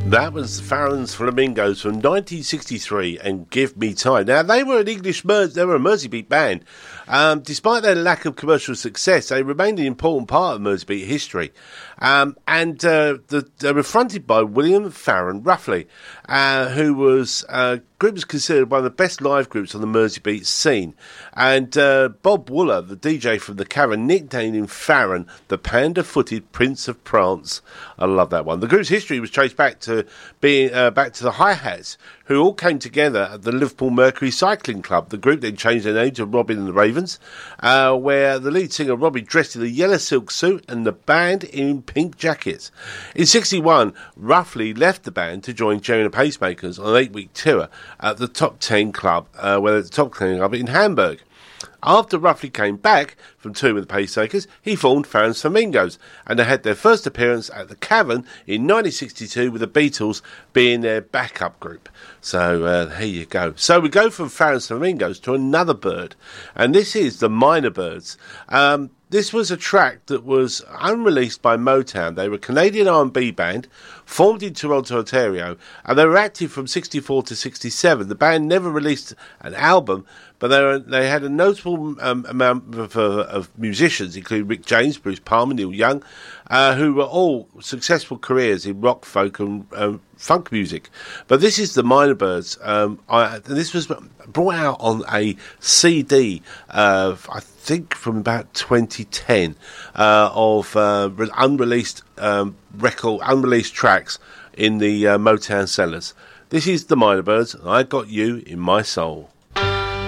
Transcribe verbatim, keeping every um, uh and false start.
That was the Farron's Flamingos from nineteen sixty-three and Give Me Time. Now, they were an English, Mer- they were a Merseybeat band. Um, despite their lack of commercial success, they remained an important part of Merseybeat history. Um, and uh, the, they were fronted by William Farron Ruffley, uh, who was uh, group was considered one of the best live groups on the Merseybeat scene. And uh, Bob Wooler, the D J from the Cavern, nicknamed him Farron, the panda-footed Prince of Prance. I love that one. The group's history was traced back to being uh, back to the Hi-Hats, who all came together at the Liverpool Mercury Cycling Club. The group then changed their name to Robin and the Ravens, uh, where the lead singer Robbie dressed in a yellow silk suit and the band in pink jackets. In sixty-one, Ruffley left the band to join Jerry and the Pacemakers on an eight-week tour at the Top Ten Club, uh, where the Top Ten Club in Hamburg. After Ruffley came back from touring with the Pacemakers, he formed Farron's Flamingos, and they had their first appearance at the Cavern in nineteen sixty-two with the Beatles being their backup group. So uh, here you go. So we go from Farron's Flamingos to another bird, and this is the Minor Birds. Um, this was a track that was unreleased by Motown. They were a Canadian R and B band formed in Toronto, Ontario, and they were active from sixty-four to sixty-seven. The band never released an album, but they, were, they had a notable um, amount of, uh, of musicians, including Rick James, Bruce Palmer, Neil Young, uh, who were all successful careers in rock, folk and um, funk music. But this is the Minor Birds. Um, I, this was brought out on a C D, uh, I think from about twenty ten, uh, of uh, unreleased um, record, unreleased tracks in the uh, Motown cellars. This is the Minor Birds, and I Got You in My Soul.